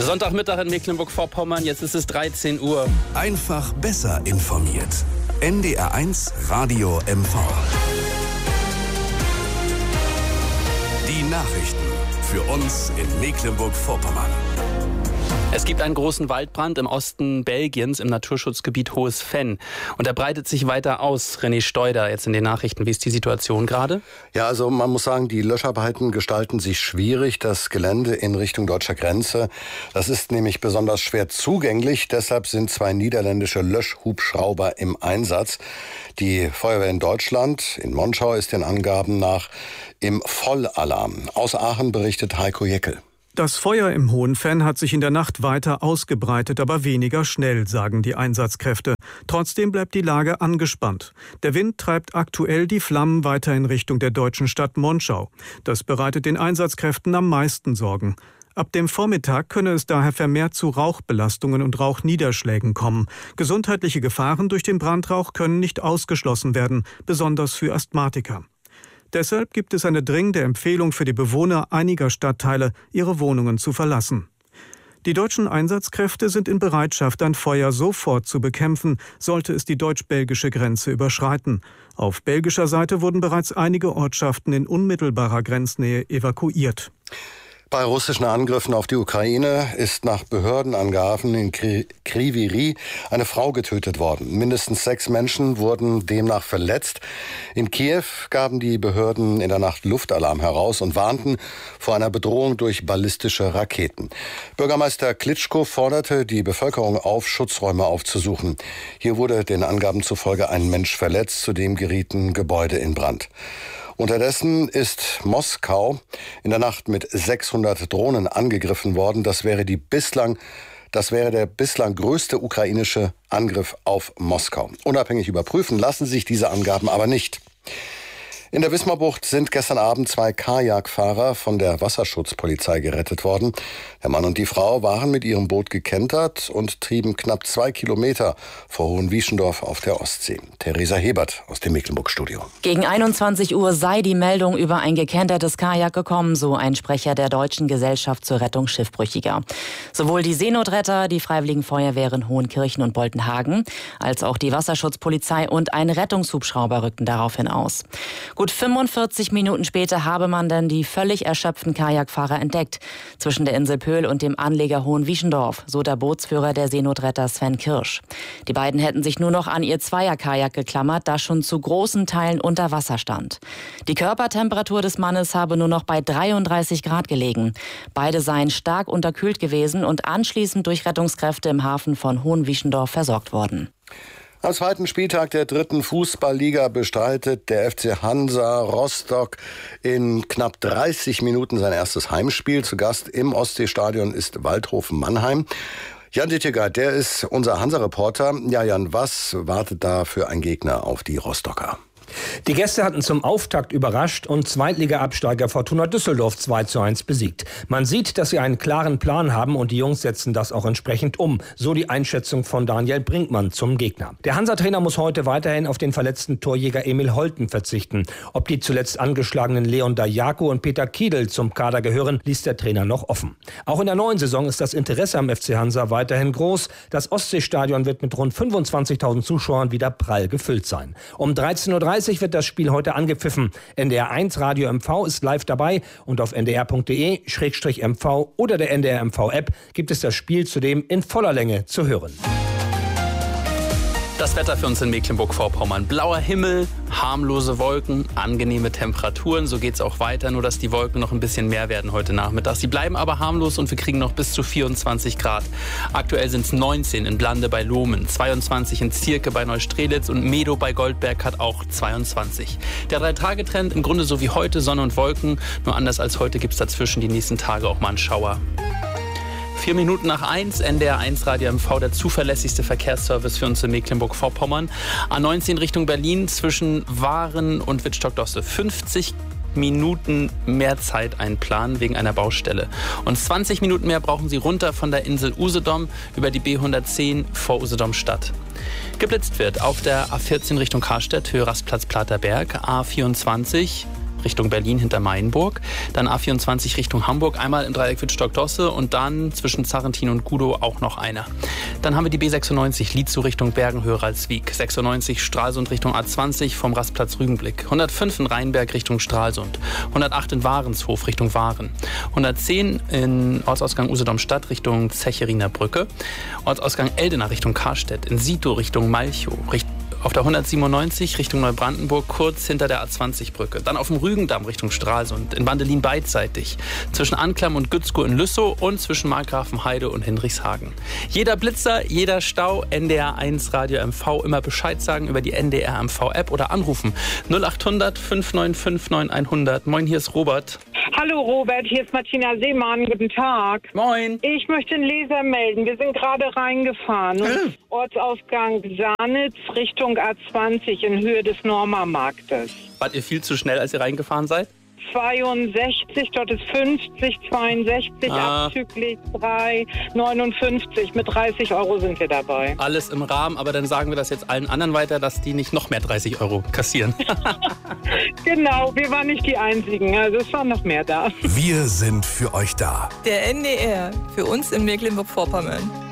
Sonntagmittag in Mecklenburg-Vorpommern, jetzt ist es 13 Uhr. Einfach besser informiert. NDR1 Radio MV. Die Nachrichten für uns in Mecklenburg-Vorpommern. Es gibt einen großen Waldbrand im Osten Belgiens im Naturschutzgebiet Hohes Venn. Und er breitet sich weiter aus. René Steuder, jetzt in den Nachrichten. Wie ist die Situation gerade? Ja, also man muss sagen, die Löscharbeiten gestalten sich schwierig. Das Gelände in Richtung deutscher Grenze, das ist nämlich besonders schwer zugänglich. Deshalb sind 2 niederländische Löschhubschrauber im Einsatz. Die Feuerwehr in Deutschland, in Monschau, ist den Angaben nach im Vollalarm. Aus Aachen berichtet Heiko Jeckel. Das Feuer im Hohen Venn hat sich in der Nacht weiter ausgebreitet, aber weniger schnell, sagen die Einsatzkräfte. Trotzdem bleibt die Lage angespannt. Der Wind treibt aktuell die Flammen weiter in Richtung der deutschen Stadt Monschau. Das bereitet den Einsatzkräften am meisten Sorgen. Ab dem Vormittag könne es daher vermehrt zu Rauchbelastungen und Rauchniederschlägen kommen. Gesundheitliche Gefahren durch den Brandrauch können nicht ausgeschlossen werden, besonders für Asthmatiker. Deshalb gibt es eine dringende Empfehlung für die Bewohner einiger Stadtteile, ihre Wohnungen zu verlassen. Die deutschen Einsatzkräfte sind in Bereitschaft, ein Feuer sofort zu bekämpfen, sollte es die deutsch-belgische Grenze überschreiten. Auf belgischer Seite wurden bereits einige Ortschaften in unmittelbarer Grenznähe evakuiert. Bei russischen Angriffen auf die Ukraine ist nach Behördenangaben in Kryvyi Rih eine Frau getötet worden. Mindestens 6 Menschen wurden demnach verletzt. In Kiew gaben die Behörden in der Nacht Luftalarm heraus und warnten vor einer Bedrohung durch ballistische Raketen. Bürgermeister Klitschko forderte die Bevölkerung auf, Schutzräume aufzusuchen. Hier wurde den Angaben zufolge ein Mensch verletzt, zudem gerieten Gebäude in Brand. Unterdessen ist Moskau in der Nacht mit 600 Drohnen angegriffen worden. Das wäre der bislang größte ukrainische Angriff auf Moskau. Unabhängig überprüfen lassen sich diese Angaben aber nicht. In der Wismarbucht sind gestern Abend 2 Kajakfahrer von der Wasserschutzpolizei gerettet worden. Der Mann und die Frau waren mit ihrem Boot gekentert und trieben knapp 2 Kilometer vor Hohenwieschendorf auf der Ostsee. Theresa Hebert aus dem Mecklenburg-Studio. Gegen 21 Uhr sei die Meldung über ein gekentertes Kajak gekommen, so ein Sprecher der Deutschen Gesellschaft zur Rettung Schiffbrüchiger. Sowohl die Seenotretter, die Freiwilligen Feuerwehren Hohenkirchen und Boltenhagen, als auch die Wasserschutzpolizei und ein Rettungshubschrauber rückten daraufhin aus. Gut 45 Minuten später habe man dann die völlig erschöpften Kajakfahrer entdeckt. Zwischen der Insel Pöhl und dem Anleger Hohenwieschendorf, so der Bootsführer der Seenotretter Sven Kirsch. Die beiden hätten sich nur noch an ihr Zweierkajak geklammert, das schon zu großen Teilen unter Wasser stand. Die Körpertemperatur des Mannes habe nur noch bei 33 Grad gelegen. Beide seien stark unterkühlt gewesen und anschließend durch Rettungskräfte im Hafen von Hohenwieschendorf versorgt worden. Am 2. Spieltag der 3. Fußballliga bestreitet der FC Hansa Rostock in knapp 30 Minuten sein erstes Heimspiel. Zu Gast im Ostseestadion ist Waldhofen Mannheim. Jan Dittegard, der ist unser Hansa-Reporter. Ja, Jan, was wartet da für ein Gegner auf die Rostocker? Die Gäste hatten zum Auftakt überrascht und Zweitliga-Absteiger Fortuna Düsseldorf 2:1 besiegt. Man sieht, dass sie einen klaren Plan haben und die Jungs setzen das auch entsprechend um. So die Einschätzung von Daniel Brinkmann zum Gegner. Der Hansa-Trainer muss heute weiterhin auf den verletzten Torjäger Emil Holten verzichten. Ob die zuletzt angeschlagenen Leon Dajako und Peter Kiedl zum Kader gehören, ließ der Trainer noch offen. Auch in der neuen Saison ist das Interesse am FC Hansa weiterhin groß. Das Ostseestadion wird mit rund 25.000 Zuschauern wieder prall gefüllt sein. Um 13:30 Uhr wird das Spiel heute angepfiffen. NDR1 Radio MV ist live dabei und auf ndr.de/mv oder der NDR MV-App gibt es das Spiel zudem in voller Länge zu hören. Das Wetter für uns in Mecklenburg-Vorpommern. Blauer Himmel, harmlose Wolken, angenehme Temperaturen. So geht's auch weiter, nur dass die Wolken noch ein bisschen mehr werden heute Nachmittag. Sie bleiben aber harmlos und wir kriegen noch bis zu 24 Grad. Aktuell sind es 19 in Blande bei Lohmen, 22 in Zierke bei Neustrelitz und Medow bei Goldberg hat auch 22. Der 3-Tage-Trend im Grunde so wie heute, Sonne und Wolken. Nur anders als heute gibt's dazwischen die nächsten Tage auch mal einen Schauer. 4 Minuten nach 1, NDR1 Radio MV, der zuverlässigste Verkehrsservice für uns in Mecklenburg-Vorpommern. A19 Richtung Berlin zwischen Waren und Wittstock-Dosse. 50 Minuten mehr Zeit einplanen wegen einer Baustelle. Und 20 Minuten mehr brauchen Sie runter von der Insel Usedom über die B110 vor Usedom Stadt. Geblitzt wird auf der A14 Richtung Karstedt, Höhe Rastplatz Platerberg, A24 Richtung Berlin hinter Mainburg. Dann A24 Richtung Hamburg, einmal im Dreieck Wittstock-Dosse und dann zwischen Zarrentin und Gudow auch noch einer. Dann haben wir die B96 Lietzow Richtung Bergen-Höral-Zwieg, 96 Stralsund Richtung A20 vom Rastplatz Rügenblick, 105 in Rheinberg Richtung Stralsund, 108 in Warenshof Richtung Waren, 110 in Ortsausgang Usedom-Stadt Richtung Zecheriner Brücke, Ortsausgang Eldena Richtung Karstedt, in Sito Richtung Malchow, auf der 197 Richtung Neubrandenburg, kurz hinter der A20-Brücke. Dann auf dem Rügendamm Richtung Stralsund, in Bandelin beidseitig, zwischen Anklam und Gützkow in Lüssow und zwischen Markgrafenheide und Hinrichshagen. Jeder Blitzer, jeder Stau, NDR 1 Radio MV, immer Bescheid sagen über die NDR MV-App oder anrufen 0800 595 9100. Moin, hier ist Robert. Hallo Robert, hier ist Martina Seemann. Guten Tag. Moin. Ich möchte einen Leser melden. Wir sind gerade reingefahren. Ortsausgang Sanitz Richtung A20 in Höhe des Norma-Marktes. Wart ihr viel zu schnell, als ihr reingefahren seid? 62, dort ist 50, 62, abzüglich 3, 59. Mit 30 Euro sind wir dabei. Alles im Rahmen, aber dann sagen wir das jetzt allen anderen weiter, dass die nicht noch mehr 30 Euro kassieren. Genau, wir waren nicht die Einzigen, also es waren noch mehr da. Wir sind für euch da. Der NDR, für uns in Mecklenburg-Vorpommern.